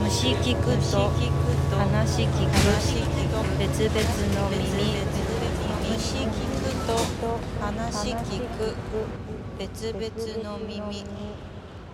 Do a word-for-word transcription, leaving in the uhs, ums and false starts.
虫聞くと話聞く別々の耳。 虫聞くと話聞く別々の耳。